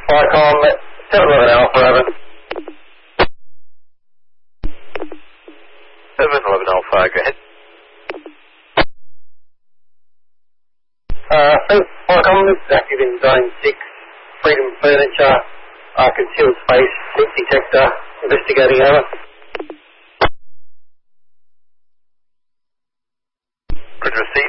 Flycom 711 Alpha, over. 711 Alpha, go ahead. Flycom is active in Zone 6, Freedom Furniture, concealed space, heat detector, investigating, over. Roger, receive.